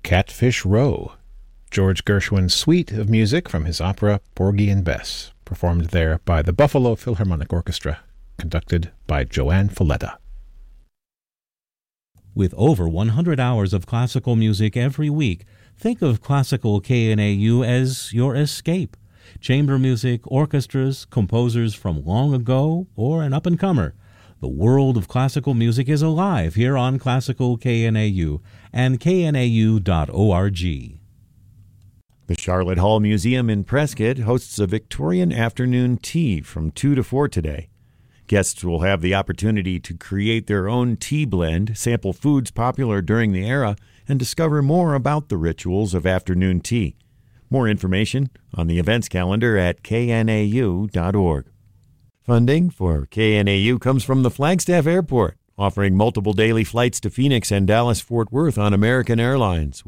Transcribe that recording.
Catfish Row, George Gershwin's suite of music from his opera Porgy and Bess, performed there by the Buffalo Philharmonic Orchestra, conducted by Joanne Falletta. With over 100 hours of classical music every week, think of Classical KNAU as your escape. Chamber music, orchestras, composers from long ago, or an up-and-comer. The world of classical music is alive here on Classical KNAU and knau.org. The Charlotte Hall Museum in Prescott hosts a Victorian afternoon tea from 2 to 4 today. Guests will have the opportunity to create their own tea blend, sample foods popular during the era, and discover more about the rituals of afternoon tea. More information on the events calendar at knau.org. Funding for KNAU comes from the Flagstaff Airport, offering multiple daily flights to Phoenix and Dallas-Fort Worth on American Airlines.